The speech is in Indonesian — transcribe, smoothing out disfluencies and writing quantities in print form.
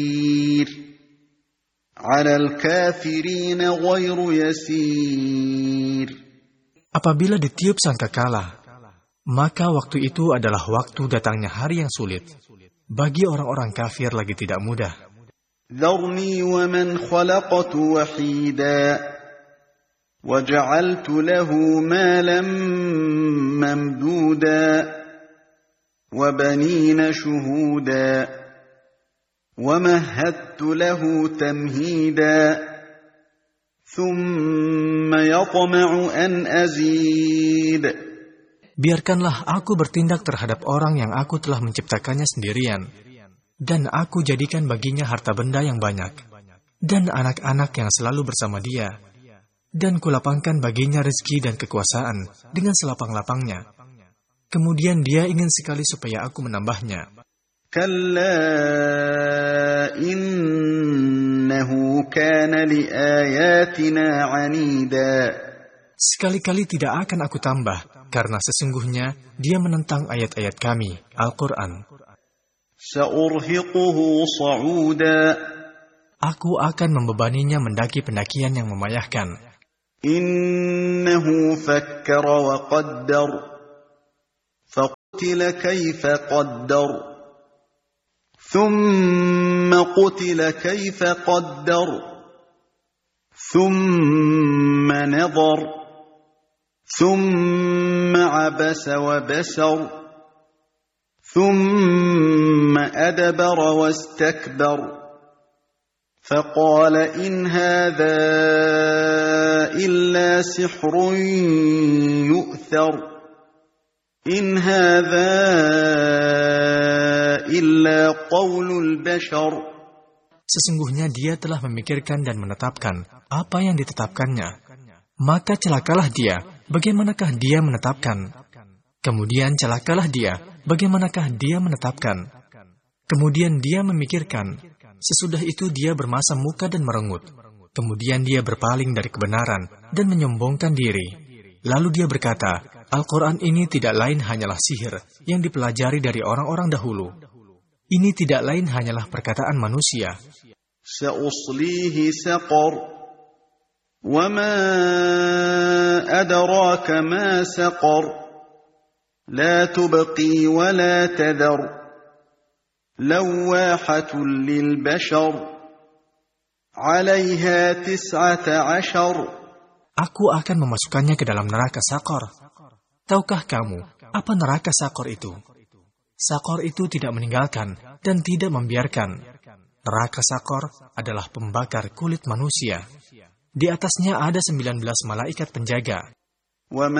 على الكافرين غير يسير. Apabila ditiup sangkakala, maka waktu itu adalah waktu datangnya hari yang sulit. Bagi orang-orang kafir lagi tidak mudah. ذرني ومن خلقت وحيدا وجعلت له مالا ممدودا وبنين شهودا ومهدت له تمهيدا ثم يطمع أن أزيد. Biarkanlah aku bertindak terhadap orang yang aku telah menciptakannya sendirian, dan aku jadikan baginya harta benda yang banyak, dan anak-anak yang selalu bersama dia, dan kulapangkan baginya rezeki dan kekuasaan dengan selapang-lapangnya. Kemudian dia ingin sekali supaya aku menambahnya. Kalla innahu kana li ayatina 'anida. Sekali-kali tidak akan aku tambah, karena sesungguhnya dia menentang ayat-ayat kami, Al-Quran. Sa'urhiquhu sa'uda. Aku akan membebaninya mendaki pendakian yang memayahkan. Innahu fakkara wa qaddar. Faqutila kaifa qaddar. Thumma qutila kaifa qaddar. Thumma nadhar. ثم عبس وبسر ثم أدبر واستكبر فقال إن هذا إلا سحر يؤثر إن هذا إلا قول البشر. Sesungguhnya dia telah memikirkan dan menetapkan apa yang ditetapkannya. Maka celakalah dia, bagaimanakah dia menetapkan? Kemudian celakalah dia, bagaimanakah dia menetapkan? Kemudian dia memikirkan, sesudah itu dia bermasam muka dan merengut. Kemudian dia berpaling dari kebenaran dan menyombongkan diri. Lalu dia berkata, Al-Quran ini tidak lain hanyalah sihir yang dipelajari dari orang-orang dahulu. Ini tidak lain hanyalah perkataan manusia. Sa'uslihi saqar. وَمَا أَدْرَاكَ مَا سَقَرُ لَا تُبْقِي وَلَا تَذَرُ لَوَّاحَةٌ لِلْبَشَرِ عَلَيْهَا 19. Aku akan memasukkannya ke dalam neraka Sakor. Tahukah kamu apa neraka Sakor itu? Sakor itu tidak meninggalkan dan tidak membiarkan. Neraka Sakor adalah pembakar kulit manusia. Di atasnya ada 19 malaikat penjaga.